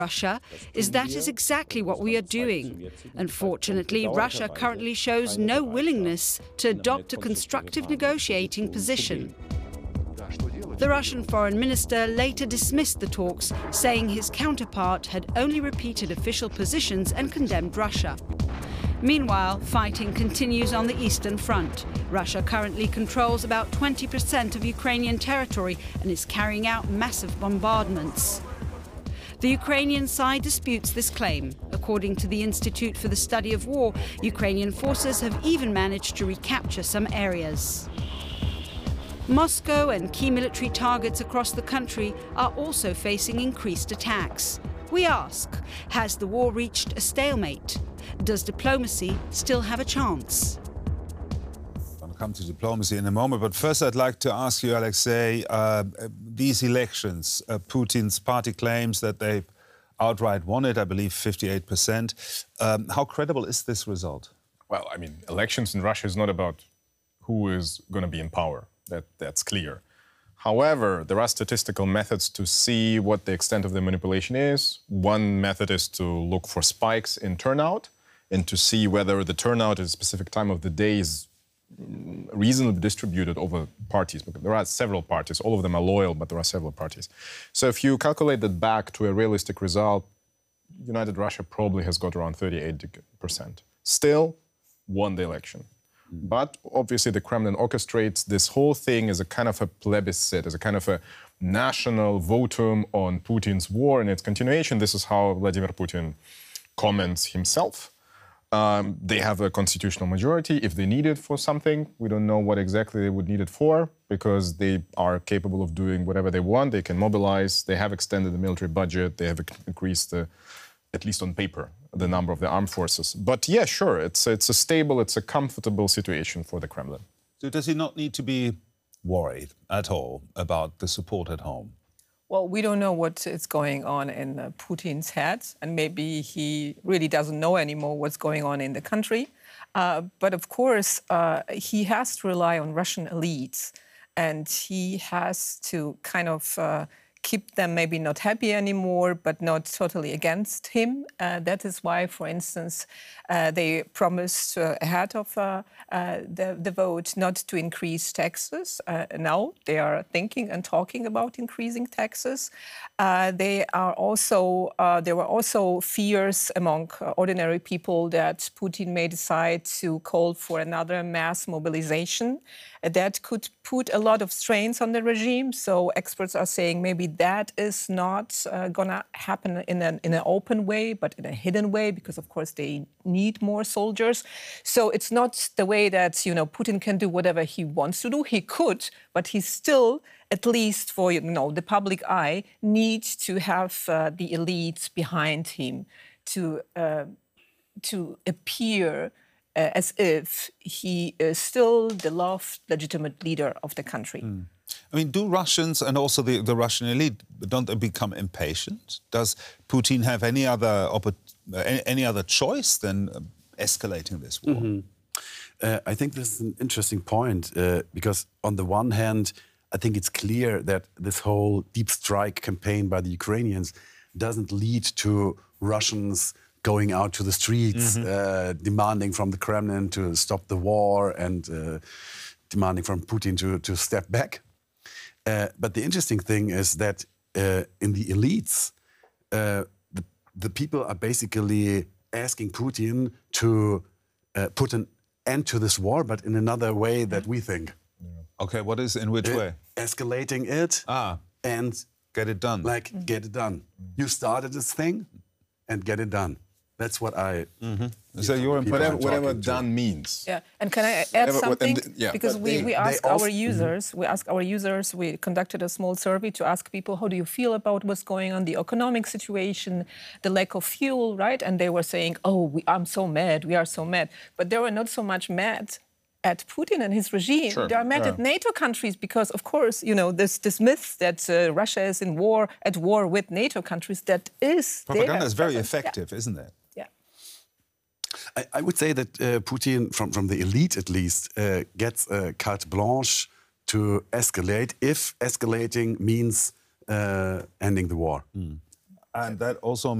Russia is that is exactly what we are doing. Unfortunately, Russia currently shows no willingness to adopt a constructive negotiating position. The Russian foreign minister later dismissed the talks, saying his counterpart had only repeated official positions and condemned Russia. Meanwhile, fighting continues on the Eastern Front. Russia currently controls about 20% of Ukrainian territory and is carrying out massive bombardments. The Ukrainian side disputes this claim. According to the Institute for the Study of War, Ukrainian forces have even managed to recapture some areas. Moscow and key military targets across the country are also facing increased attacks. We ask, has the war reached a stalemate? Does diplomacy still have a chance? I'll come to diplomacy in a moment, but first I'd like to ask you, Alexei, these elections, Putin's party claims that they've outright won it, I believe 58%. How credible is this result? Well, I mean, elections in Russia is not about who is going to be in power. That's clear. However, there are statistical methods to see what the extent of the manipulation is. One method is to look for spikes in turnout and to see whether the turnout at a specific time of the day is reasonably distributed over parties. Because there are several parties. All of them are loyal, but there are several parties. So if you calculate that back to a realistic result, United Russia probably has got around 38%. Still won the election. But obviously the Kremlin orchestrates this whole thing as a kind of a plebiscite, as a kind of a national votum on Putin's war and its continuation. This is how Vladimir Putin comments himself. They have a constitutional majority if they need it for something. We don't know what exactly they would need it for because they are capable of doing whatever they want. They can mobilize. They have extended the military budget. They have increased, at least on paper, the number of the armed forces. But yeah, sure, it's a stable, it's a comfortable situation for the Kremlin. So does he not need to be worried at all about the support at home? Well, we don't know what is going on in Putin's head, and maybe he really doesn't know anymore what's going on in the country. But of course, he has to rely on Russian elites, and he has to kind of keep them maybe not happy anymore, but not totally against him. That is why, for instance, they promised ahead of the vote not to increase taxes. Now they are thinking and talking about increasing taxes. There were also fears among ordinary people that Putin may decide to call for another mass mobilization. That could put a lot of strains on the regime. So experts are saying maybe that is not going to happen in an open way, but in a hidden way, because of course they need more soldiers. So it's not the way that, Putin can do whatever he wants to do. He could, but he still, at least for, the public eye, needs to have the elites behind him to appear as if he is still the loved, legitimate leader of the country. I mean, do Russians and also the Russian elite, don't they become impatient? Does Putin have any other choice than escalating this war? I think this is an interesting point because on the one hand, I think it's clear that this whole deep strike campaign by the Ukrainians doesn't lead to Russians going out to the streets, demanding from the Kremlin to stop the war and demanding from Putin to step back. But the interesting thing is that in the elites, the people are basically asking Putin to put an end to this war, but in another way that we think. Okay, in which way? Escalating it and get it done. Get it done. You started this thing and get it done. That's what I... So you're whatever done means. Yeah, and can I add something? Because we ask our users, we conducted a small survey to ask people, how do you feel about what's going on, the economic situation, the lack of fuel, right? And they were saying, I'm so mad, we are so mad. But they were not so much mad at Putin and his regime. Sure. They are mad at NATO countries because, of course, this myth that Russia is at war with NATO countries, that is... Propaganda is very effective, isn't it? I would say that Putin, from the elite at least, gets carte blanche to escalate if escalating means ending the war. And that also